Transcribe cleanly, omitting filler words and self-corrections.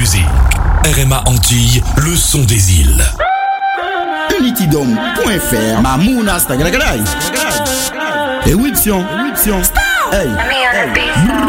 musique. RMA Antilles, le son des îles. Unitydom.fr Mamouna Stagalagalai. Et Wilson. Hey.